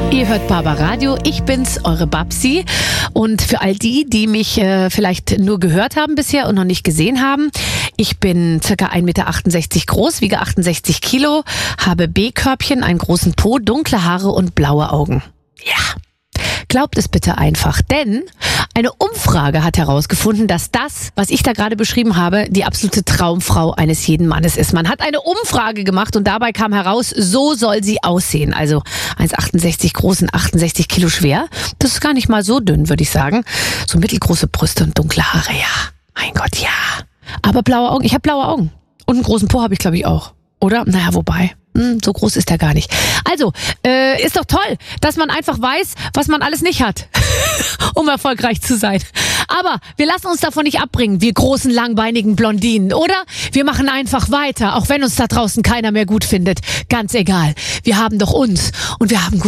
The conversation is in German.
Ihr hört Barbaradio, ich bin's, eure Babsi. Und für all die, die mich vielleicht nur gehört haben bisher und noch nicht gesehen haben, ich bin ca. 1,68 Meter groß, wiege 68 Kilo, habe B-Körbchen, einen großen Po, dunkle Haare und blaue Augen. Ja. Glaubt es bitte einfach, denn eine Umfrage hat herausgefunden, dass das, was ich da gerade beschrieben habe, die absolute Traumfrau eines jeden Mannes ist. Man hat eine Umfrage gemacht und dabei kam heraus, so soll sie aussehen. Also 1,68 groß und 68 Kilo schwer. Das ist gar nicht mal so dünn, würde ich sagen. So mittelgroße Brüste und dunkle Haare, ja. Mein Gott, ja. Aber blaue Augen, ich habe blaue Augen. Und einen großen Po habe ich, glaube ich, auch. Oder? Naja, wobei. So groß ist er gar nicht. Also, ist doch toll, dass man einfach weiß, was man alles nicht hat, um erfolgreich zu sein. Aber wir lassen uns davon nicht abbringen, wir großen, langbeinigen Blondinen, oder? Wir machen einfach weiter, auch wenn uns da draußen keiner mehr gut findet. Ganz egal. Wir haben doch uns und wir haben